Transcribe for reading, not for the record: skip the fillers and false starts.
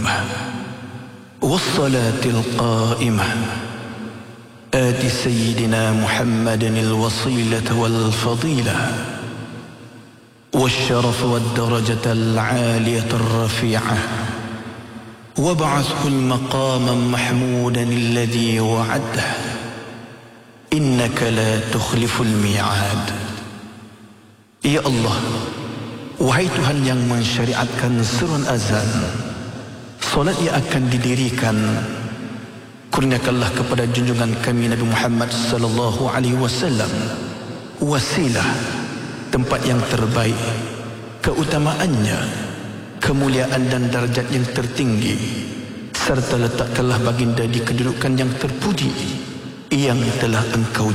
الدائمة والصلاة القائمة آت سيدنا محمد الوصيلة والفضيلة والشرف والدرجة العالية الرفيعة وابعثه المقام محمودا الذي وعده إنك لا تخلف الميعاد. Ya Allah, wahai Tuhan yang mensyariatkan seruan azan, solat yang akan didirikan, kurniakanlah kepada junjungan kami Nabi Muhammad sallallahu alaihi wasallam wasilah, tempat yang terbaik, keutamaannya, kemuliaan dan darjat yang tertinggi, serta letakkanlah baginda di kedudukan yang terpuji yang telah Engkau